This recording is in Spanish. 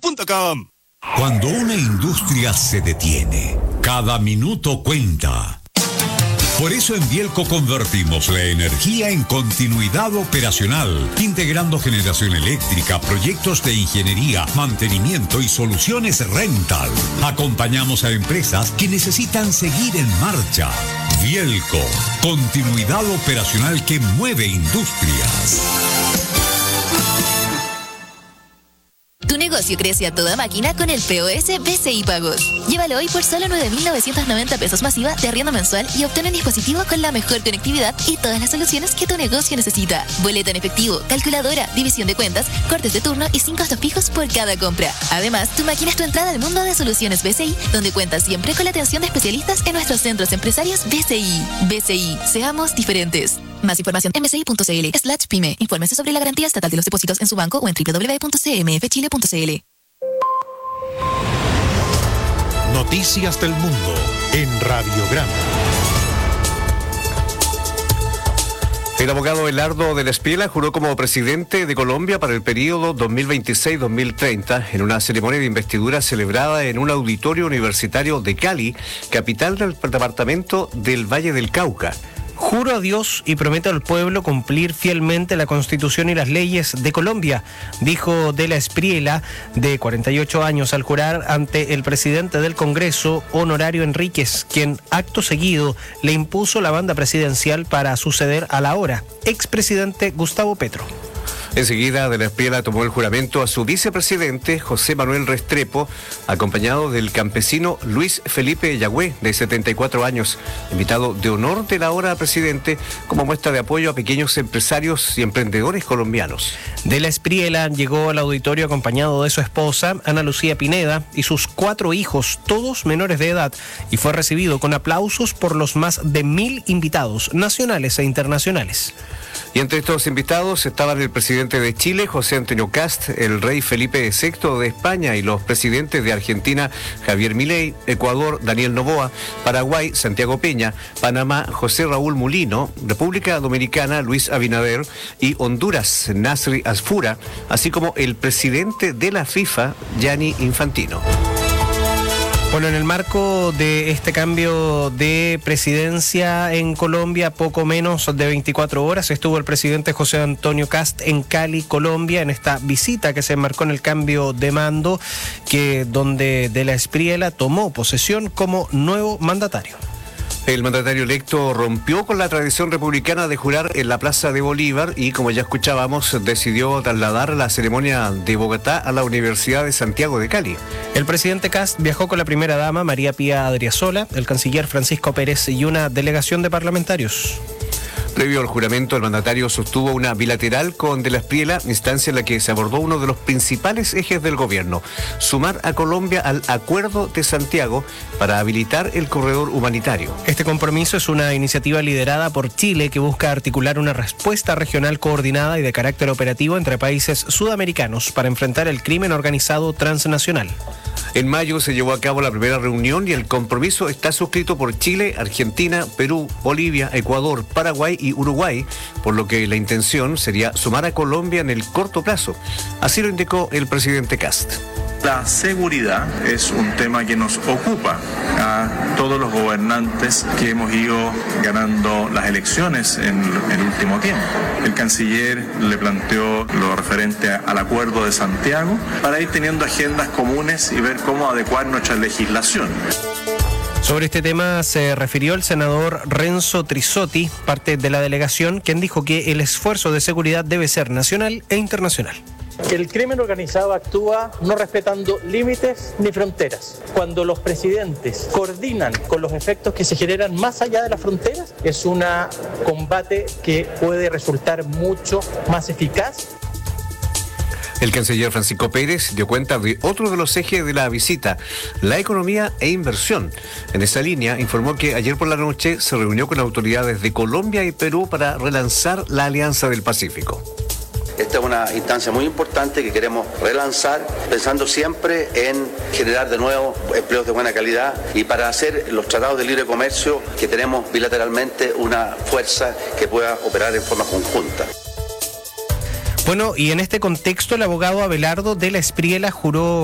bielco.com. Cuando una industria se detiene, cada minuto cuenta. Por eso en Bielco convertimos la energía en continuidad operacional, integrando generación eléctrica, proyectos de ingeniería, mantenimiento y soluciones rental. Acompañamos a empresas que necesitan seguir en marcha. Bielco, continuidad operacional que mueve industrias. Tu negocio crece a toda máquina con el POS BCI Pagos. Llévalo hoy por solo 9.990 pesos masiva de arriendo mensual y obtén un dispositivo con la mejor conectividad y todas las soluciones que tu negocio necesita. Boleta en efectivo, calculadora, división de cuentas, cortes de turno y 5 gastos fijos por cada compra. Además, tu máquina es tu entrada al mundo de soluciones BCI, donde cuentas siempre con la atención de especialistas en nuestros centros empresarios BCI. BCI, seamos diferentes. Más información en bci.cl/pyme. Infórmese sobre la garantía estatal de los depósitos en su banco o en www.cmfchile.cl. Noticias del Mundo en Radiograma. El abogado Belardo de la Espriela juró como presidente de Colombia para el periodo 2026-2030 en una ceremonia de investidura celebrada en un auditorio universitario de Cali, capital del departamento del Valle del Cauca. Juro a Dios y prometo al pueblo cumplir fielmente la Constitución y las leyes de Colombia, dijo de la Espriela, de 48 años, al jurar ante el presidente del Congreso, Honorario Enríquez, quien acto seguido le impuso la banda presidencial para suceder al ahora expresidente Gustavo Petro. Enseguida, de la Espriela tomó el juramento a su vicepresidente, José Manuel Restrepo, acompañado del campesino Luis Felipe Yagüe, de 74 años, invitado de honor del ahora presidente, como muestra de apoyo a pequeños empresarios y emprendedores colombianos. De la Espriela llegó al auditorio acompañado de su esposa, Ana Lucía Pineda, y sus 4 hijos, todos menores de edad, y fue recibido con aplausos por los más de 1.000 invitados, nacionales e internacionales. Y entre estos invitados estaban el presidente de Chile, José Antonio Kast, el rey Felipe VI de España y los presidentes de Argentina, Javier Milei, Ecuador, Daniel Noboa, Paraguay, Santiago Peña, Panamá, José Raúl Mulino, República Dominicana, Luis Abinader y Honduras, Nasri Asfura, así como el presidente de la FIFA, Gianni Infantino. Bueno, en el marco de este cambio de presidencia en Colombia, poco menos de 24 horas, estuvo el presidente José Antonio Kast en Cali, Colombia, en esta visita que se enmarcó en el cambio de mando, donde de la Espriela tomó posesión como nuevo mandatario. El mandatario electo rompió con la tradición republicana de jurar en la Plaza de Bolívar y, como ya escuchábamos, decidió trasladar la ceremonia de Bogotá a la Universidad de Santiago de Cali. El presidente Kast viajó con la primera dama, María Pía Adriasola, el canciller Francisco Pérez y una delegación de parlamentarios. Previo al juramento, el mandatario sostuvo una bilateral con de la Espriela, instancia en la que se abordó uno de los principales ejes del gobierno: sumar a Colombia al Acuerdo de Santiago para habilitar el corredor humanitario. Este compromiso es una iniciativa liderada por Chile que busca articular una respuesta regional coordinada y de carácter operativo entre países sudamericanos para enfrentar el crimen organizado transnacional. En mayo se llevó a cabo la primera reunión y el compromiso está suscrito por Chile, Argentina, Perú, Bolivia, Ecuador, Paraguay y Uruguay, por lo que la intención sería sumar a Colombia en el corto plazo. Así lo indicó el presidente Kast. La seguridad es un tema que nos ocupa a todos los gobernantes que hemos ido ganando las elecciones en el último tiempo. El canciller le planteó lo referente al Acuerdo de Santiago para ir teniendo agendas comunes y ver cómo adecuar nuestra legislación. Sobre este tema se refirió el senador Renzo Trisotti, parte de la delegación, quien dijo que el esfuerzo de seguridad debe ser nacional e internacional. El crimen organizado actúa no respetando límites ni fronteras. Cuando los presidentes coordinan con los efectos que se generan más allá de las fronteras, es un combate que puede resultar mucho más eficaz. El canciller Francisco Pérez dio cuenta de otro de los ejes de la visita, la economía e inversión. En esa línea, informó que ayer por la noche se reunió con autoridades de Colombia y Perú para relanzar la Alianza del Pacífico. Esta es una instancia muy importante que queremos relanzar, pensando siempre en generar de nuevo empleos de buena calidad y para hacer los tratados de libre comercio que tenemos bilateralmente una fuerza que pueda operar en forma conjunta. Bueno, y en este contexto el abogado Abelardo de la Espriela juró